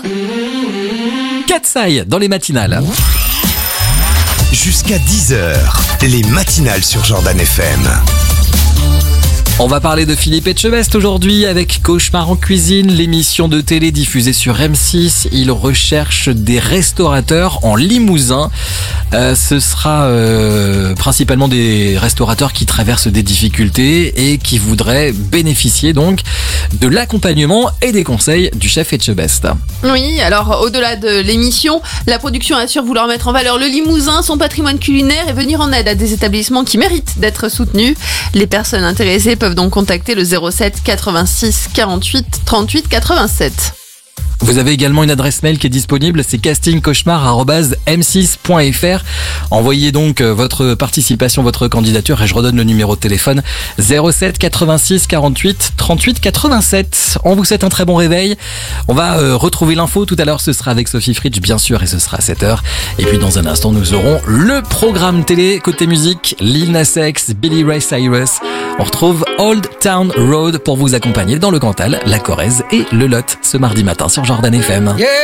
Katsai dans les matinales. Jusqu'à 10h, les matinales sur Jordan FM. On va parler de Philippe Etchebest aujourd'hui avec Cauchemar en cuisine, l'émission de télé diffusée sur M6. Il recherche des restaurateurs en Limousin. Ce sera principalement des restaurateurs qui traversent des difficultés et qui voudraient bénéficier donc de l'accompagnement et des conseils du chef Etchebest. Oui, alors au-delà de l'émission, la production assure vouloir mettre en valeur le Limousin, son patrimoine culinaire et venir en aide à des établissements qui méritent d'être soutenus. Les personnes intéressées peuvent donc contacter le 07 86 48 38 87. Vous avez également une adresse mail qui est disponible, c'est castingcauchemar@m6.fr. Envoyez donc votre participation, votre candidature et je redonne le numéro de téléphone 07 86 48 38 87. On vous souhaite un très bon réveil. On va retrouver l'info tout à l'heure, ce sera avec Sophie Fritsch bien sûr et ce sera à 7h. Et puis dans un instant nous aurons le programme télé côté musique, Lil Nas X, Billy Ray Cyrus. On retrouve Old Town Road pour vous accompagner dans le Cantal, la Corrèze et le Lot ce mardi matin sur Jordan FM.